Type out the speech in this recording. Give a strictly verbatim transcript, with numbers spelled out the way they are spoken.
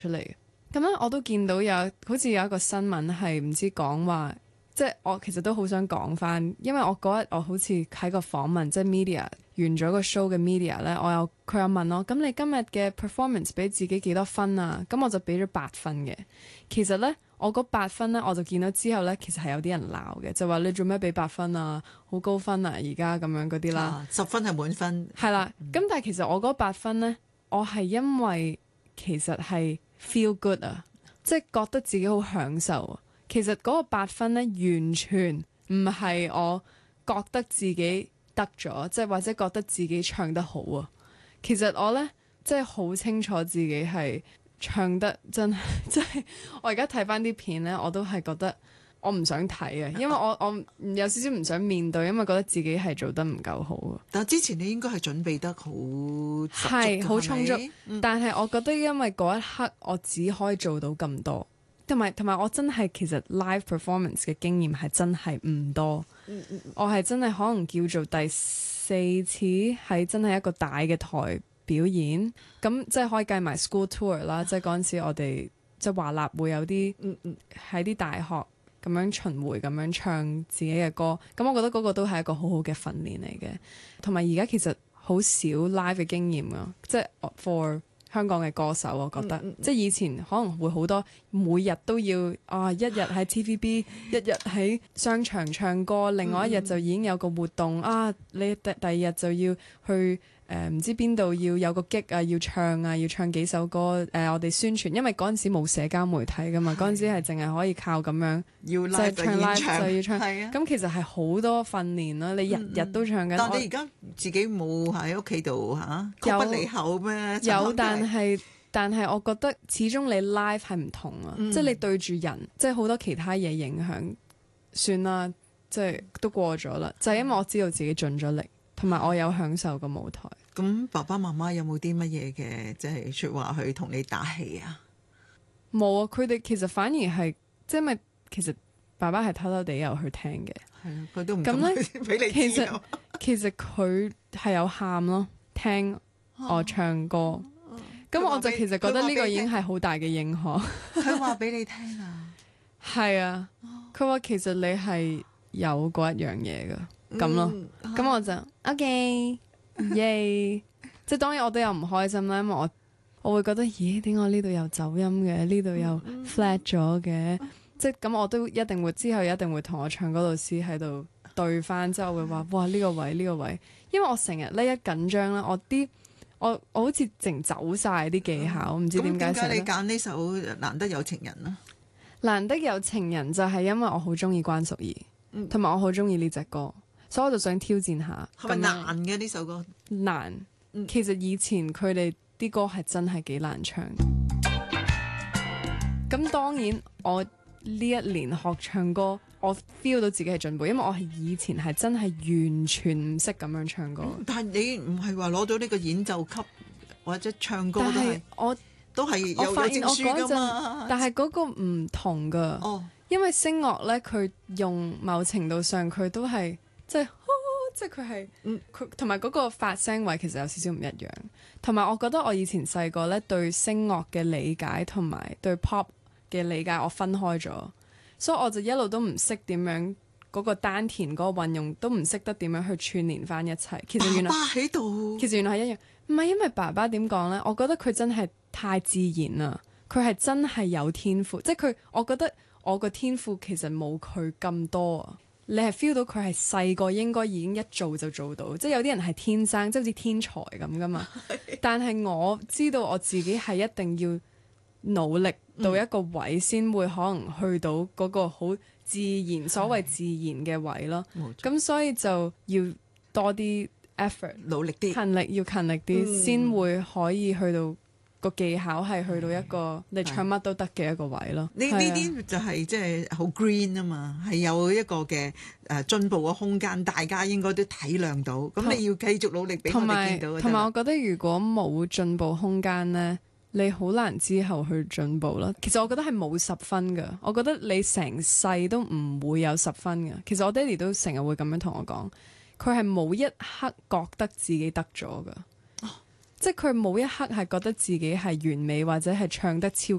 出嚟。咁咧我都見到有好似有一個新聞係唔知講話，即係我其實都好想講翻，因為我嗰日我好似喺個訪問，即係 media 完咗個 show 嘅 media 咧，我有佢有問我，咁你今日嘅 performance 俾自己幾多分啊？咁我就俾咗八分嘅。其實咧我嗰八分咧，我就見到之後咧，其實係有啲人鬧嘅，就話你做咩俾八分啊？好高分啊！而家咁樣嗰啲啦， 啊，十分係滿分。 係啦。咁、嗯、但係其實我嗰八分咧，我係因為其實係 feel good 啊，即係覺得自己好享受啊。其實嗰個八分咧，完全唔係我覺得自己得咗，即係或者覺得自己唱得好啊。其實我咧，即係好清楚自己係唱得真係，即係我而家睇翻啲片咧，我都係覺得我唔想睇啊，因為我我有少少唔想面對，因為覺得自己係做得唔夠好啊。 但之前你應該係準備得好係好充足， 嗯、 但係我覺得因為嗰一刻我只可以做到咁多。同埋同埋，我真係其實 live performance 嘅經驗係真係唔多。嗯嗯、我係真係可能叫做第四次喺真係一個大嘅台表演，咁即係可以計埋 school tour 啦。即係嗰陣時我哋即係華納會有啲喺啲大學咁樣巡迴咁樣唱自己嘅歌，咁我覺得嗰個都係一個好好嘅訓練嚟嘅。同埋而家其實好少 live 嘅經驗啊，即係 for香港嘅歌手，我覺得、嗯嗯、即係以前可能會好多每日都要啊，一日喺 T V B， 一日喺商場唱歌，另外一日就已經有個活動啊，你第第二日就要去誒唔、呃、知邊度要有個 gig 啊，要唱啊，要唱幾首歌誒、呃，我哋宣傳，因為嗰陣時冇社交媒體噶嘛，嗰陣時係淨係可以靠咁樣， 要 live 就係唱 live 就， 就要唱， 係啊， 咁其實係好多訓練啦，你日日都唱緊、嗯。 但係你而家自己冇喺屋企度嚇，曲不離口咩？ 有，但係但係我覺得始終你 live 係唔同啊，嗯、即係你對住人，即係好多其他嘢影響，算啦，即係都過咗啦，就係、是、因為我知道自己盡咗力，同埋我有享受個舞台。 咁爸爸媽媽有冇啲乜嘢嘅即係説話去同你打氣啊？ 冇啊，佢哋其實反而係即係咪其實爸爸係偷偷地有去聽嘅， 係啊，佢都唔咁咧俾你知。其實其實佢係有喊咯，聽我唱歌，咁、啊、我就其實覺得呢個已經係好大嘅認可。 佢話俾你聽啊， 係啊，佢話其實你係有嗰一樣嘢噶，咁咯，咁、嗯、我就 OK。耶！即係當然我都有唔開心啦，因為我我會覺得咦，點解我呢度有走音嘅，呢度又 flat 咗嘅，即係咁我都一定會之後一定會同我唱歌老師喺度對翻，之後我會話哇呢個位呢個位，因為我成日呢一緊張啦，我啲我我好似淨走晒啲技巧，唔知點解。 咁點解你揀呢首難得有情人啊？ 難得有情人就係因為我好中意關淑怡，同埋我好中意呢隻歌。所以我就想挑戰下， 係咪難嘅呢首歌？ 難，其實以前佢哋啲歌係真係幾難唱。咁當然我呢一年學唱歌，我 feel 到自己係進步，因為我係以前係真係完全唔識咁樣唱歌。 嗯、但係你唔係話攞到呢個演奏級或者唱歌都係， 我都係有有證書㗎嘛。 但係嗰個唔同㗎，哦、因為聲樂咧，佢用某程度上佢都係。即係，即係佢係，佢同埋嗰個發聲位其實有少少唔一樣。同埋我覺得我以前細個咧對聲樂嘅理解同埋對 pop 嘅理解我分開咗，所以我就一路都唔識點樣嗰個丹田嗰個運用，都唔識得點樣去串連翻一齊。其實原來爸爸喺度， 其實原來係一樣，唔係因為爸爸點講咧？我覺得佢真係太自然啦，佢係真係有天賦，即係佢，我覺得我個天賦其實冇佢咁多啊。你係 feel 到佢係細個應該已經一做就做到，即係有啲人係天生，即係好似天才咁噶嘛。但係我知道我自己係一定要努力到一個位先會可能去到嗰個好自然，所謂自然嘅位咯。咁所以就要多啲 effort， 努力啲， 勤力要勤力啲，先、嗯、會可以去到。個技巧係去到一個你唱乜都得嘅一個位咯。 呢呢啲就係即係好 green 啊嘛，係有一個嘅誒進步嘅空間，大家應該都體諒到。咁你要繼續努力俾我哋見到。 同埋我覺得如果冇進步空間呢，你好難之後去進步咯。其實我覺得係冇十分㗎，我覺得你成世都唔會有十分㗎。其實我爹哋都成日會咁樣同我講，佢係冇一刻覺得自己得咗㗎。 即係佢冇一刻係覺得自己係完美或者係唱得超級